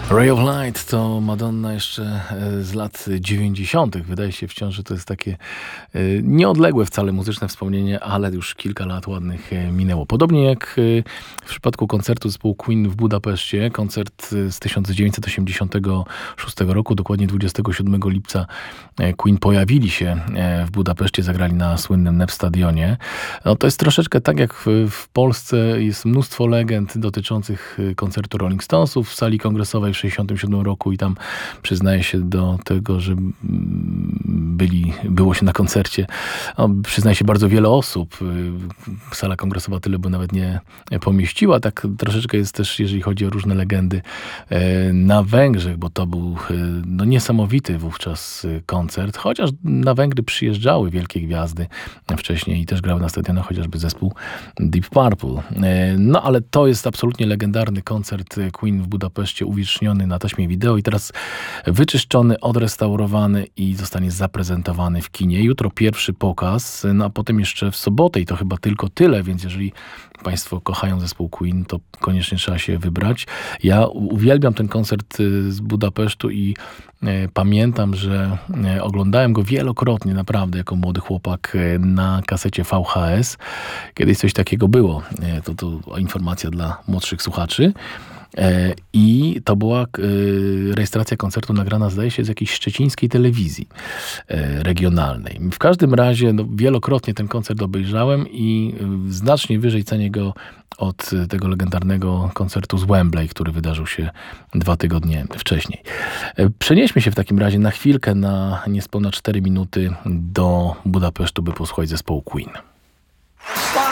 Ray of Light to Madonna jeszcze z lat 90. Wydaje się wciąż, że to jest takie nieodległe wcale muzyczne wspomnienie, ale już kilka lat ładnych minęło. Podobnie jak w przypadku koncertu zespołu Queen w Budapeszcie, koncert z 1986 roku, dokładnie 27 lipca Queen pojawili się w Budapeszcie, zagrali na słynnym NEP Stadionie. No, to jest troszeczkę tak jak w Polsce jest mnóstwo legend dotyczących koncertu Rolling Stonesów w sali kongresowej w 1967 roku i tam przyznaję się do tego, że było się na koncercie. No, przyznaję się bardzo wiele osób. Sala kongresowa tyle by nawet nie pomieściła. Tak troszeczkę jest też, jeżeli chodzi o różne legendy na Węgrzech, bo to był no, niesamowity wówczas koncert, chociaż na Węgry przyjeżdżały wielkie gwiazdy wcześniej i też grały na stadionach, chociażby zespół Deep Purple. No ale to jest absolutnie legendarny koncert Queen w Budapeszcie, uwieczniony na taśmie wideo i teraz wyczyszczony, odrestaurowany i zostanie zaprezentowany w kinie. Jutro pierwszy pokaz, no a potem jeszcze w sobotę i to chyba tylko tyle, więc jeżeli Państwo kochają zespół Queen, to koniecznie trzeba się wybrać. Ja uwielbiam ten koncert z Budapesztu i pamiętam, że oglądałem go wielokrotnie, naprawdę, jako młody chłopak na kasecie VHS. Kiedyś coś takiego było. To informacja dla młodszych słuchaczy. I to była rejestracja koncertu nagrana, zdaje się, z jakiejś szczecińskiej telewizji regionalnej. W każdym razie no, wielokrotnie ten koncert obejrzałem i znacznie wyżej cenię go od tego legendarnego koncertu z Wembley, który wydarzył się 2 tygodnie wcześniej. Przenieśmy się w takim razie na chwilkę, na niespełna 4 minuty do Budapesztu, by posłuchać zespołu Queen.